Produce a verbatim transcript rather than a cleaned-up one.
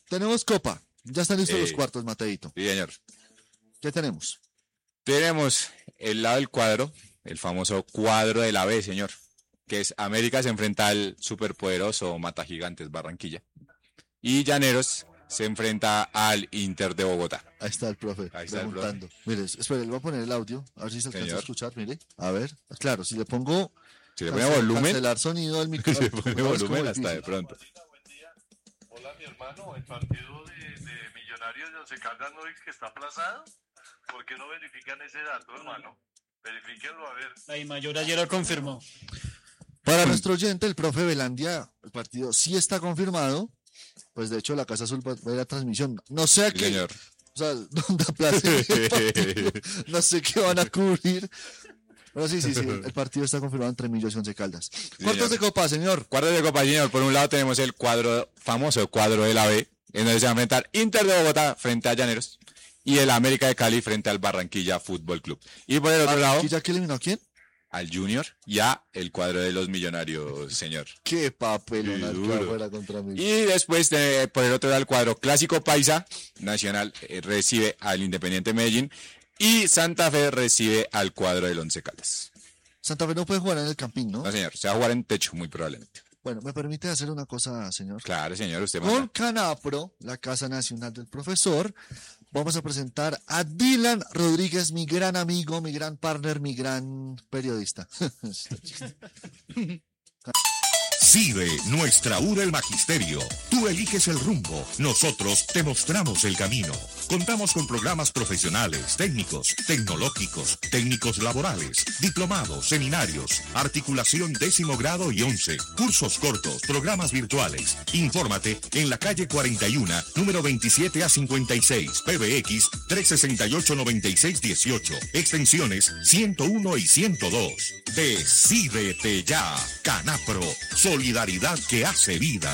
tenemos Copa. Ya están listos Eh, los cuartos, Mateito. Sí, señor. ¿Qué tenemos? Tenemos el lado del cuadro, el famoso cuadro de la B, señor, que es América se enfrenta al superpoderoso Mata Gigantes Barranquilla. Y Llaneros se enfrenta al Inter de Bogotá. Ahí está el profe, Ahí está el preguntando. Mire, espere, le voy a poner el audio, a ver si se alcanza Señor. a escuchar, mire. A ver, claro, si le pongo... Si le pone cancel- volumen, Cancelar sonido del si micrófono. le pone volumen hasta de pronto. Hola, mi hermano, el partido de, de Millonarios de Once Caldas no es que está aplazado. ¿Por qué no verifican ese dato, hermano? Verifíquenlo a ver. La I Mayor ayer lo confirmó. Para nuestro oyente, el profe Velandia, el partido sí está confirmado. Pues de hecho la Casa Azul va a ver la transmisión. No sé a Sí, qué, señor. o sea, dónde aplacen el partido. No sé qué van a cubrir. Pero sí, sí, sí, el partido está confirmado entre Millos y Once Caldas. Cuartos señor. de Copa, señor. Cuadro de Copa, señor. Por un lado tenemos el cuadro, famoso cuadro de la B, en donde se va a enfrentar Inter de Bogotá frente a Llaneros y el América de Cali frente al Barranquilla Fútbol Club. Y por el otro lado, ¿Y ya que eliminó a quién? al Junior y a el cuadro de los Millonarios, señor. Qué papelón Sí, al duro. que afuera contra mí. Y después, de, por el otro lado, el cuadro Clásico Paisa Nacional eh, recibe al Independiente Medellín y Santa Fe recibe al cuadro del Once Caldas. Santa Fe no puede jugar en el Campín, ¿no? No, señor, se va a jugar en techo, muy probablemente. Bueno, ¿me permite hacer una cosa, señor? Claro, señor, usted Con manda. Canapro, la Casa Nacional del Profesor, vamos a presentar a Dylan Rodríguez, mi gran amigo, mi gran partner, mi gran periodista. CIDE, nuestra U del Magisterio. Tú eliges el rumbo, nosotros te mostramos el camino. Contamos con programas profesionales, técnicos, tecnológicos, técnicos laborales, diplomados, seminarios, articulación décimo grado y once, cursos cortos, programas virtuales. Infórmate en la calle cuarenta y uno, número veintisiete a cincuenta y seis, P B X trescientos sesenta y ocho, noventa y seis dieciocho, extensiones ciento uno y ciento dos. Decídete ya, Canapro, solidaridad que hace vida.